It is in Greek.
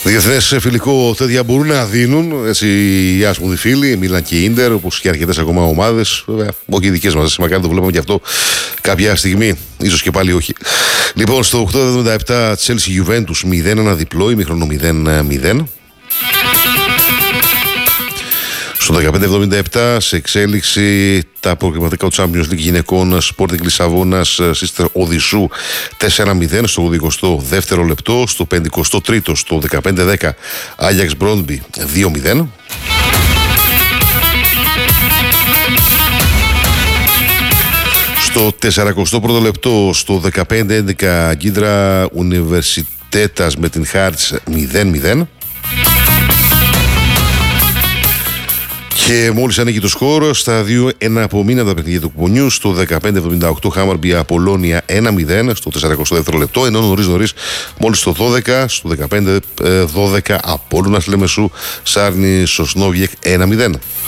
Διεθνές φιλικό τέτοια μπορούν να δίνουν έτσι, οι άσπουδοι φίλοι, Μίλαν και Ίντερ, όπως και αρκετές ακόμα ομάδες. Βέβαια, όχι οι δικές μας, μακάρι το βλέπουμε και αυτό κάποια στιγμή. Ίσως και πάλι όχι. Λοιπόν, στο 8.77 Chelsea Juventus 0-1 διπλό, ημίχρονο 0-0. Στο 15.77 σε εξέλιξη τα προκριματικά του Champions League γυναικών, Sporting Λισαβόνας Sister Οδυσσού 4-0 στο 82ο λεπτό. Στο 53ο στο 15-10 Ajax Brøndby 2-0. Στο 41ο λεπτό στο 15-11 Γκίντρα Universitetas με την Hearts 0-0. Και μόλις ανοίγει το σκορ στα 2-1 απομείνα τα παιχνίδια του κουπονιού. Στο 15-78 Χάμαρμπι Απολώνια 1-0 στο 42ο λεπτό. Ενώ νωρίς μόλις στο 12 στο 15-12 Απόλλωνας Λεμεσού Σάρνη Σοσνόβιεκ 1-0.